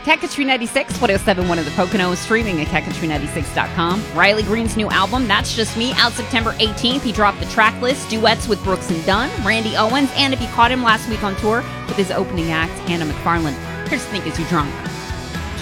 Cat Country 96, 107.1 of the Poconos, streaming at catcountry96.com. Riley Green's new album, That's Just Me, out September 18th. He dropped the track list, duets with Brooks and Dunn, Randy Owens, and if you caught him last week on tour with his opening act, Hannah McFarlane. Here's Think Is You Drunk.